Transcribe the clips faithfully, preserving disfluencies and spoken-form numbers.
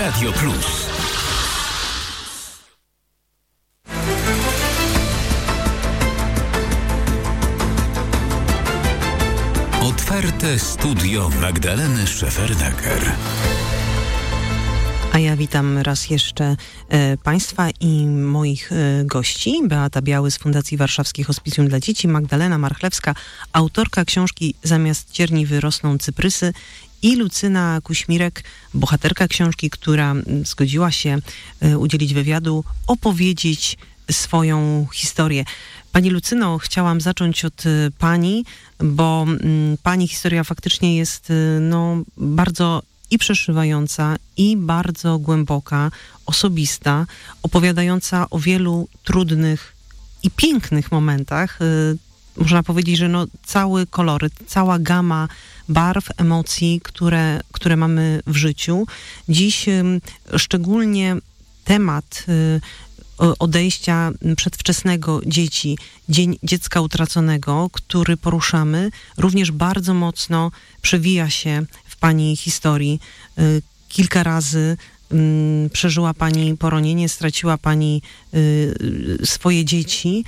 Radio Plus. Otwarte studio Magdaleny Szefernaker. A ja witam raz jeszcze e, Państwa i moich e, gości. Beata Biały z Fundacji Warszawskie Hospicjum dla Dzieci, Magdalena Marchlewska, autorka książki Zamiast cierni wyrosną cyprysy, i Lucyna Kuśmirek, bohaterka książki, która zgodziła się e, udzielić wywiadu, opowiedzieć swoją historię. Pani Lucyno, chciałam zacząć od y, pani, bo y, pani historia faktycznie jest y, no, bardzo i przeszywająca, i bardzo głęboka, osobista, opowiadająca o wielu trudnych i pięknych momentach. Y, można powiedzieć, że no, cały koloryt, cała gama barw, emocji, które, które mamy w życiu. Dziś y, szczególnie temat y, odejścia przedwczesnego dzieci, Dzień Dziecka Utraconego, który poruszamy, również bardzo mocno przewija się w pani historii. Kilka razy przeżyła pani poronienie, straciła pani swoje dzieci,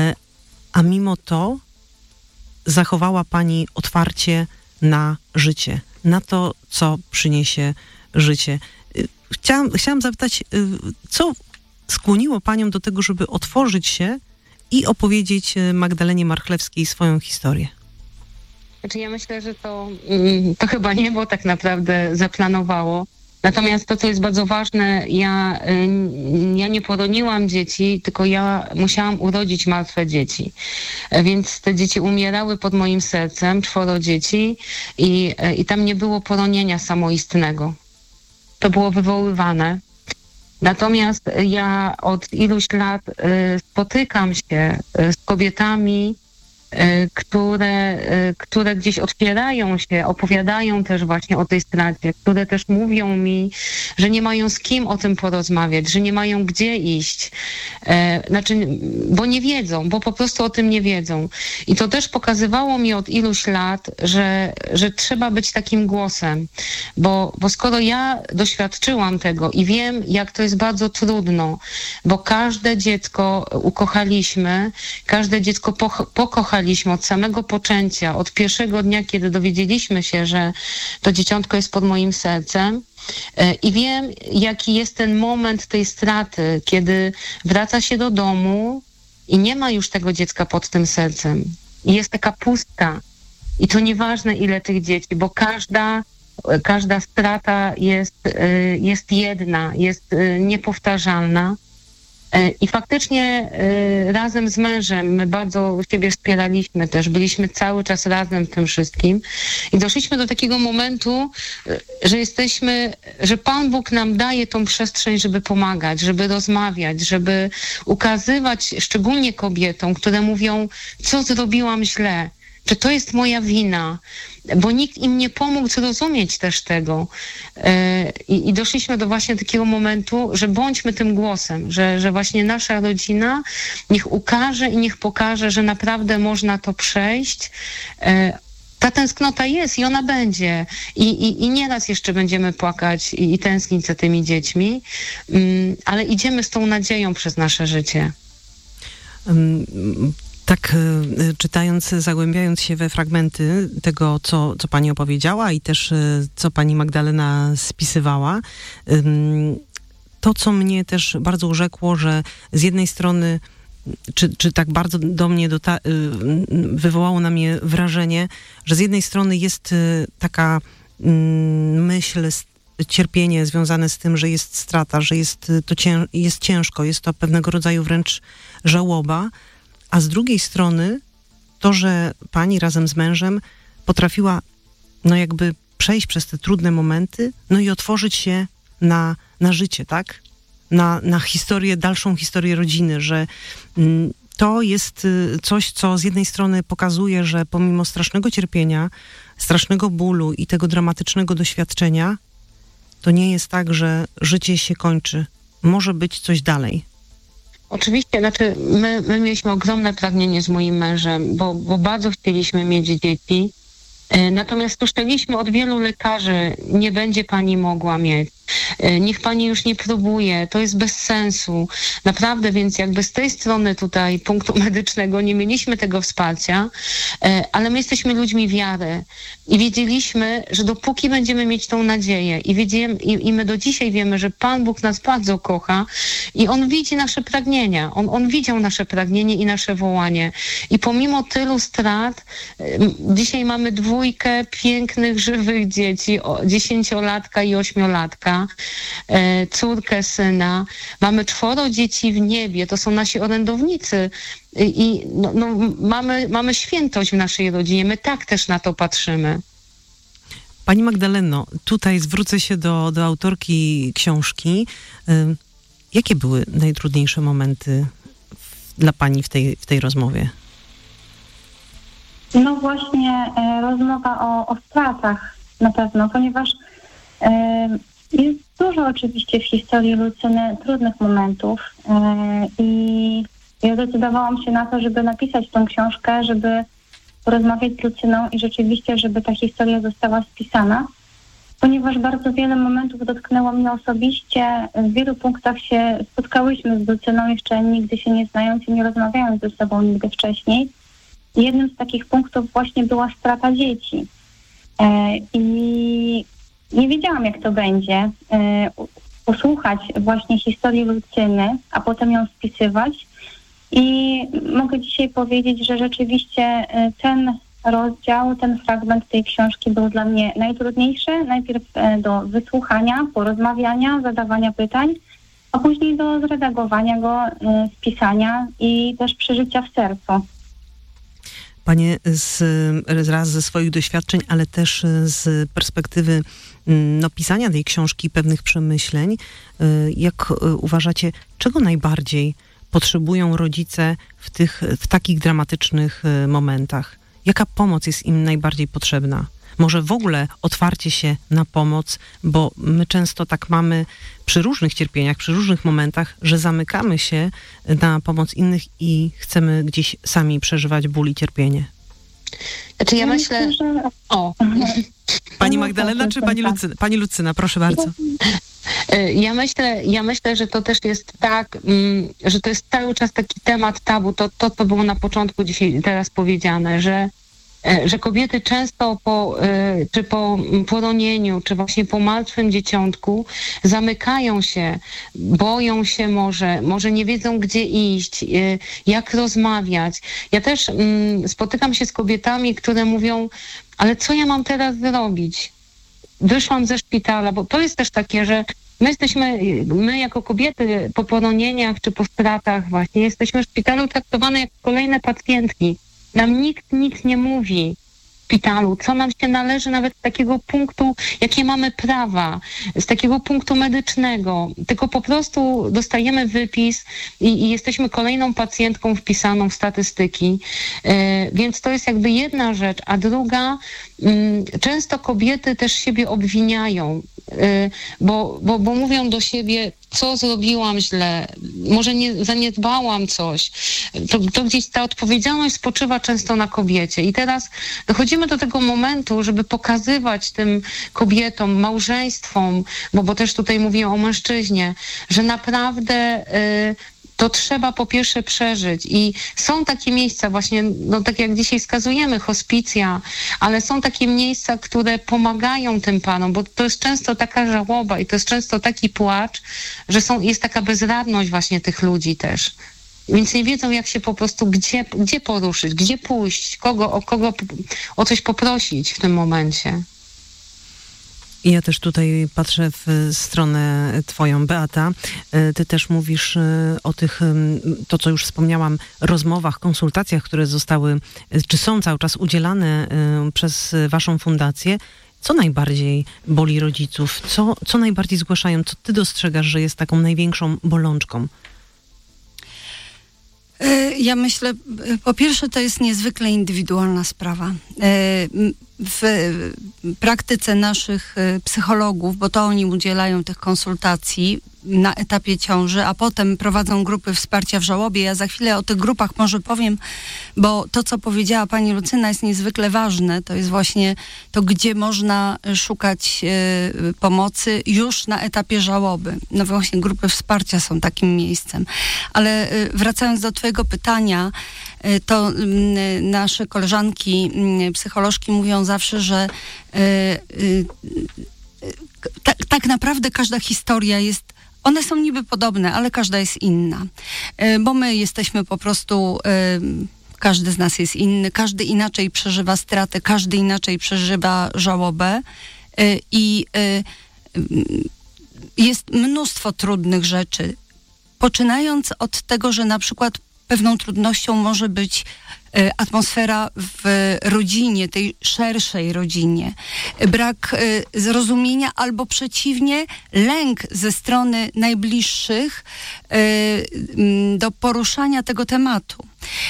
a mimo to zachowała pani otwarcie na życie, na to, co przyniesie życie. Chciałam, chciałam zapytać, co skłoniło panią do tego, żeby otworzyć się i opowiedzieć Magdalenie Marchlewskiej swoją historię? Znaczy ja myślę, że to, to chyba niebo tak naprawdę zaplanowało. Natomiast to, co jest bardzo ważne, ja, ja nie poroniłam dzieci, tylko ja musiałam urodzić martwe dzieci. Więc te dzieci umierały pod moim sercem, czworo dzieci, i, i tam nie było poronienia samoistnego. To było wywoływane. Natomiast ja od iluś lat y, spotykam się y, z kobietami, y, które, y, które gdzieś otwierają się, opowiadają też właśnie o tej stracie, które też mówią mi, że nie mają z kim o tym porozmawiać, że nie mają gdzie iść. Y, znaczy, bo nie wiedzą, bo po prostu o tym nie wiedzą. I to też pokazywało mi od iluś lat, że, że trzeba być takim głosem, bo, bo skoro ja doświadczyłam tego i wiem, jak to jest bardzo trudno, bo każde dziecko ukochaliśmy, każde dziecko po- pokochaliśmy od samego poczęcia, od pierwszego dnia, kiedy dowiedzieliśmy się, że to dzieciątko jest pod moim sercem. I wiem, jaki jest ten moment tej straty, kiedy wraca się do domu i nie ma już tego dziecka pod tym sercem. I jest taka pustka. I to nieważne, ile tych dzieci, bo każda Każda strata jest, jest jedna, jest niepowtarzalna. I faktycznie razem z mężem my bardzo siebie wspieraliśmy też, byliśmy cały czas razem w tym wszystkim i doszliśmy do takiego momentu, że jesteśmy, że Pan Bóg nam daje tą przestrzeń, żeby pomagać, żeby rozmawiać, żeby ukazywać szczególnie kobietom, które mówią, co zrobiłam źle, czy to jest moja wina, bo nikt im nie pomógł zrozumieć też tego. I, i doszliśmy do właśnie takiego momentu, że bądźmy tym głosem, że, że właśnie nasza rodzina niech ukaże i niech pokaże, że naprawdę można to przejść. Ta tęsknota jest i ona będzie. I, i, i nieraz jeszcze będziemy płakać i, i tęsknić za tymi dziećmi, ale idziemy z tą nadzieją przez nasze życie. Um. Tak, czytając, zagłębiając się we fragmenty tego, co, co pani opowiedziała i też co pani Magdalena spisywała, to, co mnie też bardzo urzekło, że z jednej strony, czy, czy tak bardzo do mnie dota- wywołało na mnie wrażenie, że z jednej strony jest taka myśl, cierpienie związane z tym, że jest strata, że jest to cię- jest ciężko, jest to pewnego rodzaju wręcz żałoba, a z drugiej strony to, że pani razem z mężem potrafiła no jakby przejść przez te trudne momenty, no i otworzyć się na, na życie, tak? Na, na historię, dalszą historię rodziny, że mm, to jest y, coś, co z jednej strony pokazuje, że pomimo strasznego cierpienia, strasznego bólu i tego dramatycznego doświadczenia, to nie jest tak, że życie się kończy. Może być coś dalej. Oczywiście, znaczy my, my mieliśmy ogromne pragnienie z moim mężem, bo, bo bardzo chcieliśmy mieć dzieci. Natomiast słyszeliśmy od wielu lekarzy, nie będzie pani mogła mieć. niech pani już nie próbuje, to jest bez sensu. Naprawdę, więc jakby z tej strony tutaj punktu medycznego nie mieliśmy tego wsparcia, ale my jesteśmy ludźmi wiary i wiedzieliśmy, że dopóki będziemy mieć tą nadzieję i, wiedziemy, i, i my do dzisiaj wiemy, że Pan Bóg nas bardzo kocha i On widzi nasze pragnienia, On, on widział nasze pragnienie i nasze wołanie. I pomimo tylu strat, dzisiaj mamy dwójkę pięknych, żywych dzieci, dziesięciolatka i ośmiolatka, córkę, syna. Mamy czworo dzieci w niebie, to są nasi orędownicy. I no, no, mamy, mamy świętość w naszej rodzinie, my tak też na to patrzymy. Pani Magdaleno, tutaj zwrócę się do, do autorki książki. Y, jakie były najtrudniejsze momenty w, dla pani w tej, w tej rozmowie? No właśnie e, rozmowa o, o stratach na pewno, ponieważ e, jest dużo oczywiście w historii Lucyny trudnych momentów e, i ja zdecydowałam się na to, żeby napisać tą książkę, żeby porozmawiać z Lucyną i rzeczywiście, żeby ta historia została spisana, ponieważ bardzo wiele momentów dotknęło mnie osobiście. W wielu punktach się spotkałyśmy z Lucyną, jeszcze nigdy się nie znając i nie rozmawiając ze sobą nigdy wcześniej. Jednym z takich punktów właśnie była strata dzieci. E, I nie wiedziałam, jak to będzie. E, posłuchać właśnie historii Lucyny, a potem ją spisywać. I mogę dzisiaj powiedzieć, że rzeczywiście ten rozdział, ten fragment tej książki był dla mnie najtrudniejszy. Najpierw do wysłuchania, porozmawiania, zadawania pytań, a później do zredagowania go, spisania i też przeżycia w sercu. Panie, z, raz ze swoich doświadczeń, ale też z perspektywy no, pisania tej książki, pewnych przemyśleń, jak uważacie, czego najbardziej potrzebują rodzice w tych, w takich dramatycznych momentach? Jaka pomoc jest im najbardziej potrzebna? Może w ogóle otwarcie się na pomoc, bo my często tak mamy przy różnych cierpieniach, przy różnych momentach, że zamykamy się na pomoc innych i chcemy gdzieś sami przeżywać ból i cierpienie. Znaczy ja myślę... O. Pani Magdalena czy pani Lucyna? Pani Lucyna, proszę bardzo. Ja myślę, ja myślę, że to też jest tak, że to jest cały czas taki temat tabu, to, to co było na początku dzisiaj teraz powiedziane, że, że kobiety często po, czy po poronieniu, czy właśnie po martwym dzieciątku zamykają się, boją się może, może nie wiedzą gdzie iść, jak rozmawiać. Ja też spotykam się z kobietami, które mówią, ale co ja mam teraz zrobić? Wyszłam ze szpitala, bo to jest też takie, że my jesteśmy, my jako kobiety po poronieniach czy po stratach właśnie, jesteśmy w szpitalu traktowane jak kolejne pacjentki. Nam nikt nic nie mówi w szpitalu, co nam się należy nawet z takiego punktu, jakie mamy prawa, z takiego punktu medycznego. Tylko po prostu dostajemy wypis i, i jesteśmy kolejną pacjentką wpisaną w statystyki. Yy, więc to jest jakby jedna rzecz, a druga, yy, często kobiety też siebie obwiniają, yy, bo, bo, bo mówią do siebie, co zrobiłam źle, może nie zaniedbałam coś. To, to gdzieś ta odpowiedzialność spoczywa często na kobiecie. I teraz dochodzimy do tego momentu, żeby pokazywać tym kobietom, małżeństwom, bo, bo też tutaj mówię o mężczyźnie, że naprawdę y, to trzeba po pierwsze przeżyć. I są takie miejsca właśnie, no tak jak dzisiaj wskazujemy, hospicja, ale są takie miejsca, które pomagają tym panom, bo to jest często taka żałoba i to jest często taki płacz, że są, jest taka bezradność właśnie tych ludzi też. Więc nie wiedzą, jak się po prostu, gdzie, gdzie poruszyć, gdzie pójść, kogo, o kogo o coś poprosić w tym momencie. I ja też tutaj patrzę w stronę twoją, Beata. Ty też mówisz o tych, to co już wspomniałam, rozmowach, konsultacjach, które zostały, czy są cały czas udzielane przez waszą fundację. Co najbardziej boli rodziców? Co, co najbardziej zgłaszają? Co ty dostrzegasz, że jest taką największą bolączką? Ja myślę, po pierwsze, to jest niezwykle indywidualna sprawa. w praktyce naszych psychologów, bo to oni udzielają tych konsultacji na etapie ciąży, a potem prowadzą grupy wsparcia w żałobie. Ja za chwilę o tych grupach może powiem, bo to, co powiedziała pani Lucyna, jest niezwykle ważne. To jest właśnie to, gdzie można szukać y, pomocy już na etapie żałoby. No właśnie grupy wsparcia są takim miejscem. Ale y, wracając do twojego pytania, y, to y, nasze koleżanki y, psycholożki mówią zawsze, że y, y, y, tak, tak naprawdę każda historia jest. One są niby podobne, ale każda jest inna. Bo my jesteśmy po prostu, każdy z nas jest inny, każdy inaczej przeżywa stratę, każdy inaczej przeżywa żałobę i jest mnóstwo trudnych rzeczy. Poczynając od tego, że na przykład pewną trudnością może być atmosfera w rodzinie, tej szerszej rodzinie, brak zrozumienia albo przeciwnie, lęk ze strony najbliższych do poruszania tego tematu.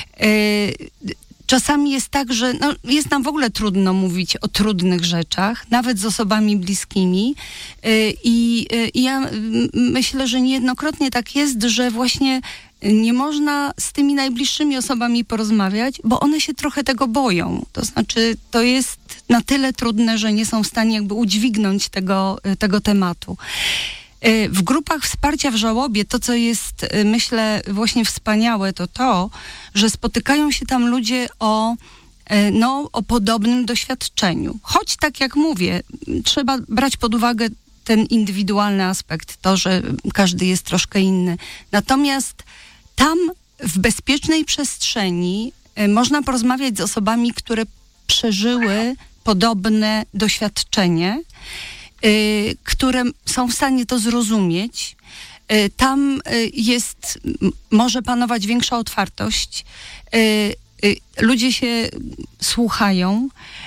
Czasami jest tak, że no, jest nam w ogóle trudno mówić o trudnych rzeczach, nawet z osobami bliskimi. I, i ja myślę, że niejednokrotnie tak jest, że właśnie nie można z tymi najbliższymi osobami porozmawiać, bo one się trochę tego boją. To znaczy, to jest na tyle trudne, że nie są w stanie jakby udźwignąć tego, tego tematu. W grupach wsparcia w żałobie to, co jest, myślę, właśnie wspaniałe, to to, że spotykają się tam ludzie o, no, o podobnym doświadczeniu. Choć, tak jak mówię, trzeba brać pod uwagę ten indywidualny aspekt, to, że każdy jest troszkę inny. Natomiast tam w bezpiecznej przestrzeni y, można porozmawiać z osobami, które przeżyły podobne doświadczenie, y, które są w stanie to zrozumieć. Y, tam y, jest, m, może panować większa otwartość. Y, y, ludzie się słuchają.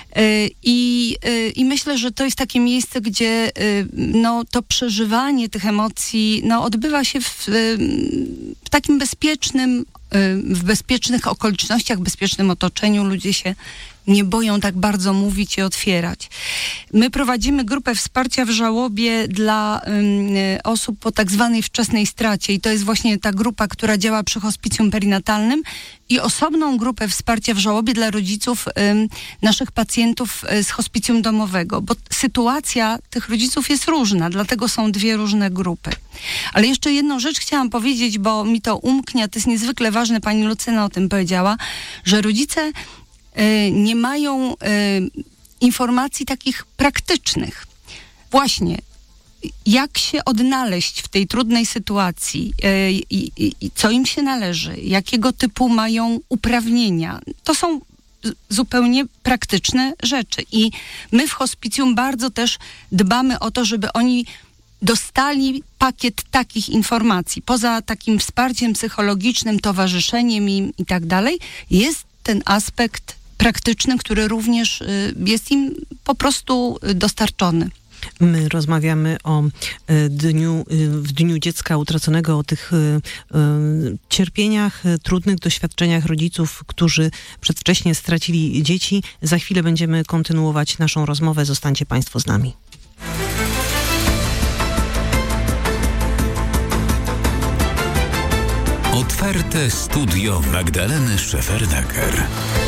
I, I myślę, że to jest takie miejsce, gdzie no, to przeżywanie tych emocji no, odbywa się w, w takim bezpiecznym, w bezpiecznych okolicznościach, w bezpiecznym otoczeniu. Ludzie się nie boją tak bardzo mówić i otwierać. My prowadzimy grupę wsparcia w żałobie dla y, osób po tak zwanej wczesnej stracie i to jest właśnie ta grupa, która działa przy hospicjum perinatalnym i osobną grupę wsparcia w żałobie dla rodziców y, naszych pacjentów y, z hospicjum domowego, bo sytuacja tych rodziców jest różna, dlatego są dwie różne grupy. Ale jeszcze jedną rzecz chciałam powiedzieć, bo mi to umknia, to jest niezwykle ważne, pani Lucyna o tym powiedziała, że rodzice nie mają y, informacji takich praktycznych. Właśnie, jak się odnaleźć w tej trudnej sytuacji, y, y, y, co im się należy, jakiego typu mają uprawnienia. To są zupełnie praktyczne rzeczy. I my w hospicjum bardzo też dbamy o to, żeby oni dostali pakiet takich informacji. Poza takim wsparciem psychologicznym, towarzyszeniem im i tak dalej, jest ten aspekt praktyczny, który również jest im po prostu dostarczony. My rozmawiamy o dniu, w Dniu Dziecka Utraconego, o tych cierpieniach, trudnych doświadczeniach rodziców, którzy przedwcześnie stracili dzieci. Za chwilę będziemy kontynuować naszą rozmowę. Zostańcie Państwo z nami. Otwarte studio Magdaleny Szefernaker.